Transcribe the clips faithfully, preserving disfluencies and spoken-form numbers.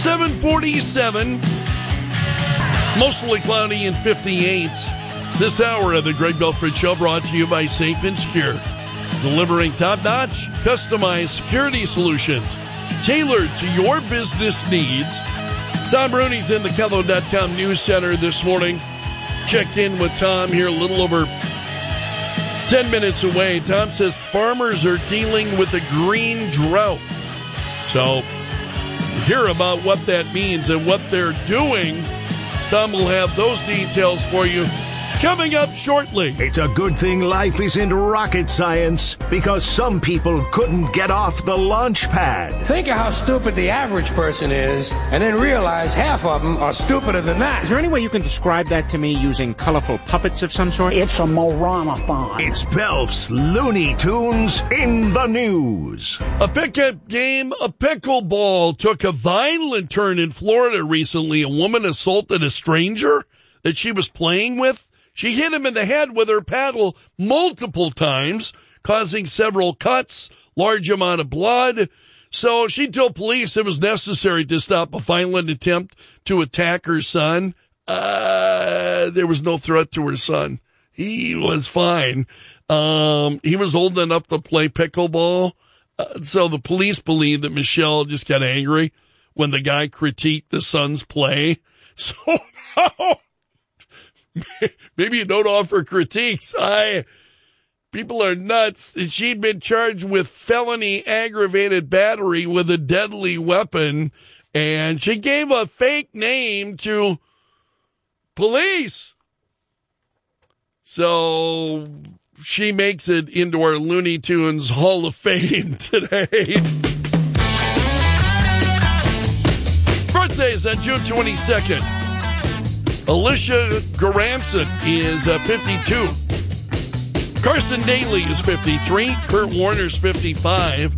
seven forty-seven, mostly cloudy and fifty-eight. This hour of the Greg Belford Show brought to you by Safe and Secure. Delivering top-notch, customized security solutions tailored to your business needs. Tom Rooney's in the Kello dot com News Center this morning. Checked in with Tom here a little over ten minutes away. Tom says farmers are dealing with a green drought. So hear about what that means and what they're doing. Tom will have those details for you coming up shortly. It's a good thing life isn't rocket science, because some people couldn't get off the launch pad. Think of how stupid the average person is, and then realize half of them are stupider than that. Is there any way you can describe that to me using colorful puppets of some sort? It's a Morana-thon. It's Belf's Looney Tunes in the news. A pickup game of pickleball took a violent turn in Florida recently. A woman assaulted a stranger that she was playing with. She hit him in the head with her paddle multiple times, causing several cuts, large amount of blood. So she told police it was necessary to stop a violent attempt to attack her son. Uh, there was no threat to her son. He was fine. Um, he was old enough to play pickleball. Uh, so the police believe that Michelle just got angry when the guy critiqued the son's play. So now, maybe you don't offer critiques. I, people are nuts. She'd been charged with felony aggravated battery with a deadly weapon, and she gave a fake name to police. So she makes it into our Looney Tunes Hall of Fame today. Birthdays on June twenty-second. Alicia Goranson is uh, fifty-two. Carson Daly is fifty-three. Kurt Warner's fifty-five.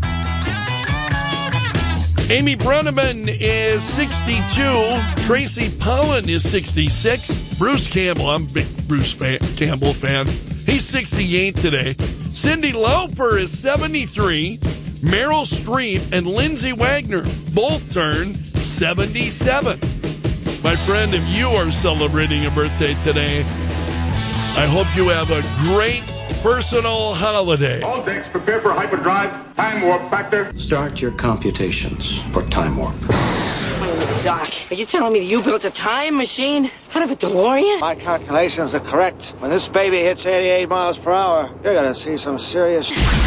Amy Brenneman is sixty-two. Tracy Pollan is sixty-six. Bruce Campbell, I'm a big Bruce fan, Campbell fan. He's sixty-eight today. Cyndi Lauper is seventy-three. Meryl Streep and Lindsay Wagner both turned seventy-seven. My friend, if you are celebrating a birthday today, I hope you have a great personal holiday. All decks prepare for hyperdrive. Time warp factor. Start your computations for time warp. Wait a minute, Doc. Are you telling me that you built a time machine out of a DeLorean? My calculations are correct. When this baby hits eighty-eight miles per hour, you're going to see some serious...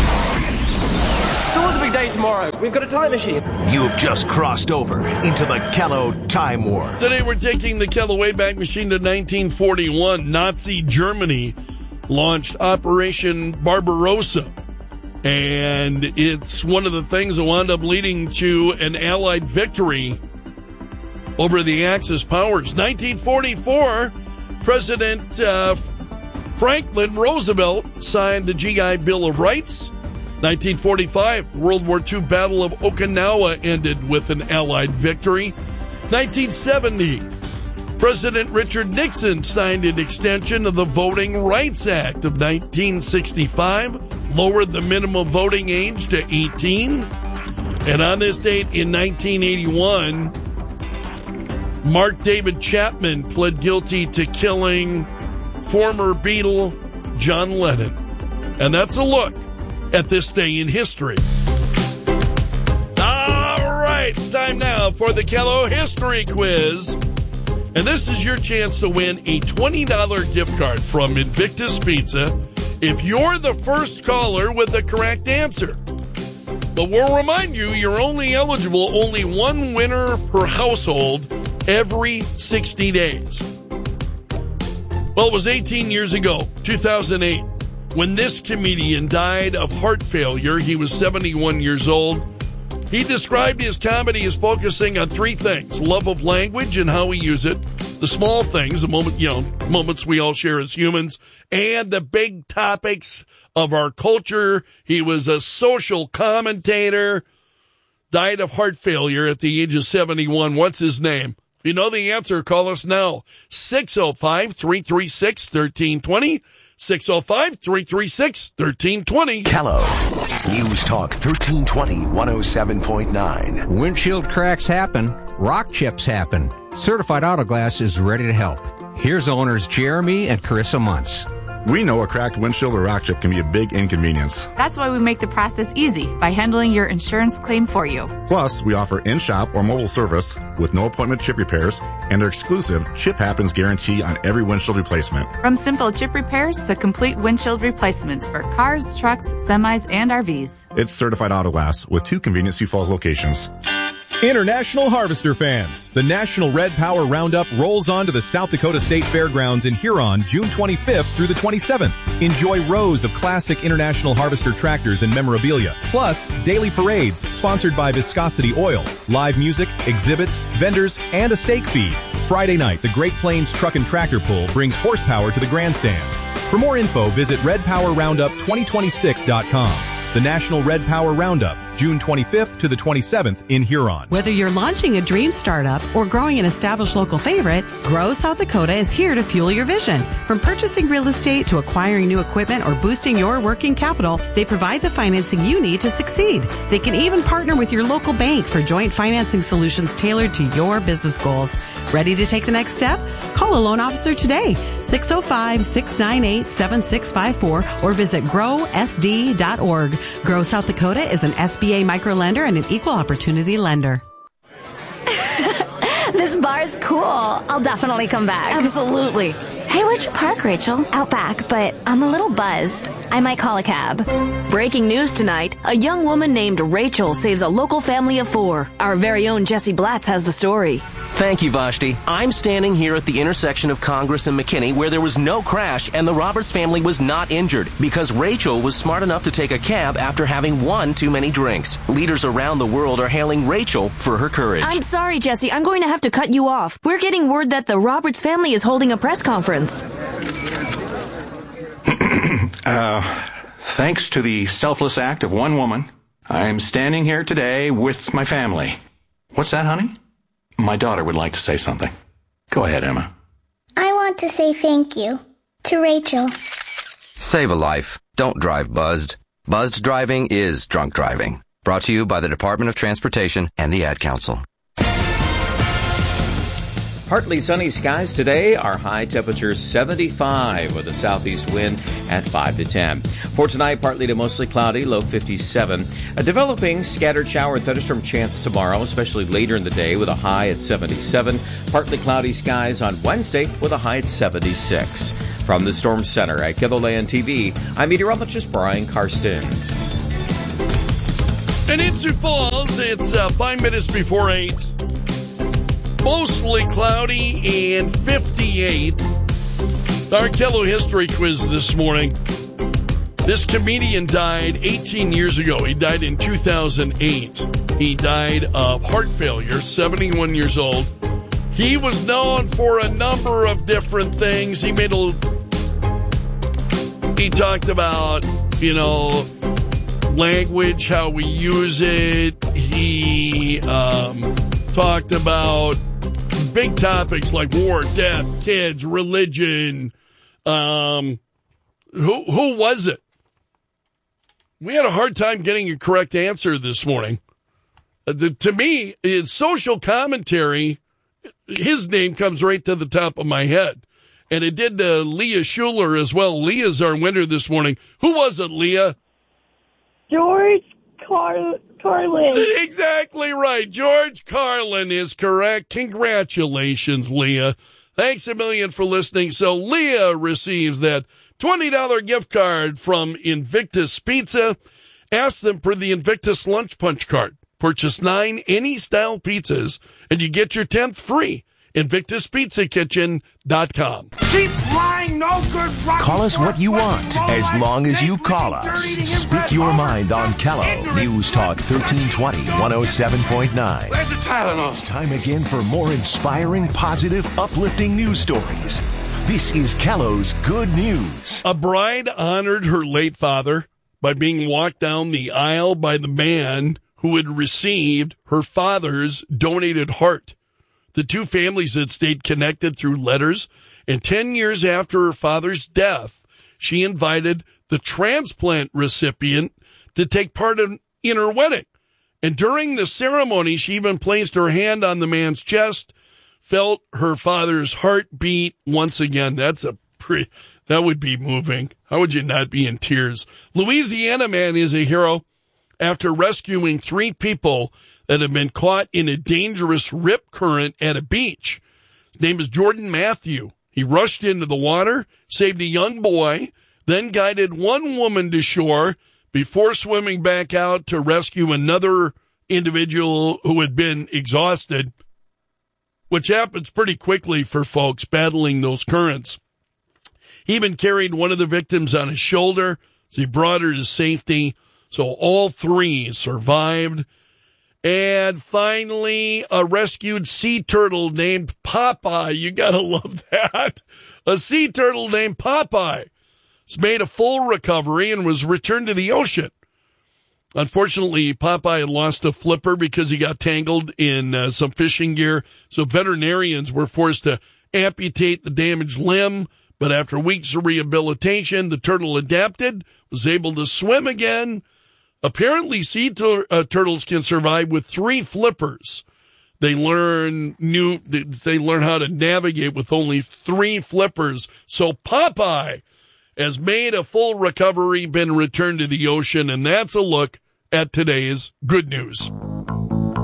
So what's the big day tomorrow? We've got a time machine. You've just crossed over into the Kello Time Warp. Today we're taking the Kello Wayback Machine to nineteen forty-one. Nazi Germany launched Operation Barbarossa. And it's one of the things that wound up leading to an Allied victory over the Axis powers. nineteen forty-four, President uh, Franklin Roosevelt signed the G I Bill of Rights. nineteen forty-five, the World War Two Battle of Okinawa ended with an Allied victory. nineteen seventy, President Richard Nixon signed an extension of the Voting Rights Act of nineteen sixty-five, lowered the minimum voting age to eighteen. And on this date in nineteen eighty-one, Mark David Chapman pled guilty to killing former Beatle John Lennon. And that's a look at this day in history. All right, it's time now for the Kello History Quiz. And this is your chance to win a twenty dollars gift card from Invictus Pizza if you're the first caller with the correct answer. But we'll remind you, you're only eligible, only one winner per household every sixty days. Well, it was eighteen years ago, two thousand eight, when this comedian died of heart failure. He was seventy-one years old. He described his comedy as focusing on three things: love of language and how we use it, the small things, the moment, you know, moments we all share as humans, and the big topics of our culture. He was a social commentator, died of heart failure at the age of seventy-one. What's his name? If you know the answer, call us now. six oh five, three three six, one three two oh. six oh five, three three six, one three two oh. Kello. News Talk thirteen twenty, one oh seven point nine. Windshield cracks happen. rock chips happen. Certified Auto Glass is ready to help. Here's owners Jeremy and Carissa Muntz. We know a cracked windshield or rock chip can be a big inconvenience. That's why we make the process easy by handling your insurance claim for you. Plus, we offer in-shop or mobile service with no appointment chip repairs and our exclusive Chip Happens guarantee on every windshield replacement. From simple chip repairs to complete windshield replacements for cars, trucks, semis, and R Vs. It's Certified Auto Glass with two convenient Sioux Falls locations. International Harvester fans, the National Red Power Roundup rolls on to the South Dakota State Fairgrounds in Huron June twenty-fifth through the twenty-seventh. Enjoy rows of classic International Harvester tractors and memorabilia, plus daily parades sponsored by Viscosity Oil, live music, exhibits, vendors, and a steak feed. Friday night, the Great Plains Truck and Tractor Pull brings horsepower to the grandstand. For more info, visit red power roundup twenty twenty-six dot com. The National Red Power Roundup, June twenty-fifth to the twenty-seventh in Huron. Whether you're launching a dream startup or growing an established local favorite, Grow South Dakota is here to fuel your vision. From purchasing real estate to acquiring new equipment or boosting your working capital, they provide the financing you need to succeed. They can even partner with your local bank for joint financing solutions tailored to your business goals. Ready to take the next step? Call a loan officer today, six oh five, six nine eight, seven six five four, or visit grow s d dot org. Grow South Dakota is an S B A microlender and an equal opportunity lender. This bar's cool. I'll definitely come back. Absolutely. Hey, where'd you park, Rachel? Out back, but I'm a little buzzed. I might call a cab. Breaking news tonight. A young woman named Rachel saves a local family of four. Our very own Jesse Blatz has the story. Thank you, Vashti. I'm standing here at the intersection of Congress and McKinney where there was no crash and the Roberts family was not injured because Rachel was smart enough to take a cab after having one too many drinks. Leaders around the world are hailing Rachel for her courage. I'm sorry, Jesse. I'm going to have to cut you off. We're getting word that the Roberts family is holding a press conference. uh, thanks to the selfless act of one woman, I'm standing here today with my family. What's that, honey? My daughter would like to say something. Go ahead, Emma. I want to say thank you to Rachel. Save a life. Don't drive buzzed. Buzzed driving is drunk driving. Brought to you by the Department of Transportation and the Ad Council. Partly sunny skies today. Our high temperature seventy-five with a southeast wind at five to ten. For tonight, partly to mostly cloudy, low fifty-seven. A developing scattered shower and thunderstorm chance tomorrow, especially later in the day with a high at seventy-seven. Partly cloudy skies on Wednesday with a high at seventy-six. From the Storm Center at KENOLAND T V, I'm meteorologist Brian Karstens. And in Sioux Falls, it's uh, five minutes before eight. Mostly cloudy and fifty-eight. Our Kello History Quiz this morning. This comedian died eighteen years ago. He died in two thousand eight. He died of heart failure, seventy-one years old. He was known for a number of different things. He made a... He talked about, you know, language, how we use it. He um, talked about big topics like war, death, kids, religion. Um, who who was it? We had a hard time getting a correct answer this morning. Uh, the, to me, it's social commentary. His name comes right to the top of my head. And it did uh, Leah Schuler as well. Leah's our winner this morning. Who was it, Leah? George Car- Carlin. Exactly right. George Carlin is correct. Congratulations, Leah. Thanks a million for listening. So Leah receives that twenty dollars gift card from Invictus Pizza. Ask them for the Invictus Lunch Punch card. Purchase nine any-style pizzas, and you get your tenth free. Invictus Pizza Kitchen dot com. Keep flying, no good. Call us what you want, as long as you call us. Speak your mind on Kello. News Talk thirteen twenty, one oh seven point nine. Where's the Tylenol? It's time again for more inspiring, positive, uplifting news stories. This is Kello's Good News. A bride honored her late father by being walked down the aisle by the man who had received her father's donated heart. The two families had stayed connected through letters, and ten years after her father's death, she invited the transplant recipient to take part in, in her wedding. And during the ceremony, she even placed her hand on the man's chest, felt her father's heartbeat once again. That's a pretty, that would be moving. How would you not be in tears? Louisiana man is a hero after rescuing three people that have been caught in a dangerous rip current at a beach. His name is Jordan Matthew. He rushed into the water, saved a young boy, then guided one woman to shore before swimming back out to rescue another individual who had been exhausted, which happens pretty quickly for folks battling those currents. He even carried one of the victims on his shoulder as he brought her to safety. So all three survived. And finally, a rescued sea turtle named Popeye. You got to love that. A sea turtle named Popeye has made a full recovery and was returned to the ocean. Unfortunately, Popeye had lost a flipper because he got tangled in uh, some fishing gear. So veterinarians were forced to amputate the damaged limb. But after weeks of rehabilitation, the turtle adapted, was able to swim again. Apparently, sea tur- uh, turtles can survive with three flippers. They learn new. They learn how to navigate with only three flippers. So Popeye has made a full recovery, been returned to the ocean, and that's a look at today's good news.